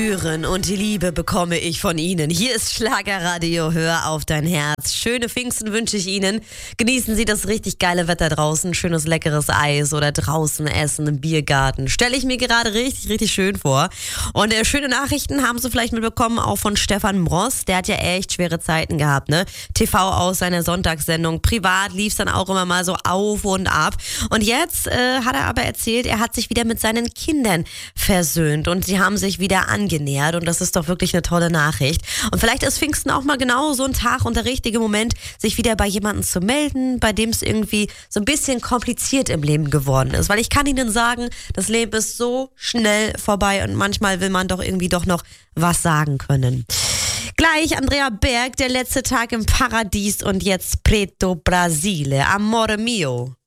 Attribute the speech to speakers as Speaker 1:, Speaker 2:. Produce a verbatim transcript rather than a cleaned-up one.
Speaker 1: Hören und die Liebe bekomme ich von Ihnen. Hier ist Schlagerradio, hör auf dein Herz. Schöne Pfingsten wünsche ich Ihnen. Genießen Sie das richtig geile Wetter draußen, schönes leckeres Eis oder draußen essen im Biergarten. Stelle ich mir gerade richtig, richtig schön vor. Und äh, schöne Nachrichten haben Sie vielleicht mitbekommen, auch von Stefan Bross. Der hat ja echt schwere Zeiten gehabt, ne? T V aus seiner Sonntagssendung. Privat lief es dann auch immer mal so auf und ab. Und jetzt äh, hat er aber erzählt, er hat sich wieder mit seinen Kindern versöhnt und sie haben sich wieder angenähert. Und das ist doch wirklich eine tolle Nachricht. Und vielleicht ist Pfingsten auch mal genau so ein Tag und der richtige Moment, sich wieder bei jemandem zu melden, bei dem es irgendwie so ein bisschen kompliziert im Leben geworden ist. Weil ich kann Ihnen sagen, das Leben ist so schnell vorbei und manchmal will man doch irgendwie doch noch was sagen können. Gleich Andrea Berg, der letzte Tag im Paradies und jetzt Preto Brasile, Amore Mio.